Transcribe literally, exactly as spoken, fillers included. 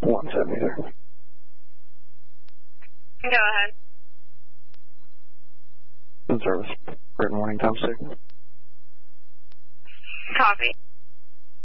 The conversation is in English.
one seventy-three. Go ahead. Service. Written warning time signal. Copy.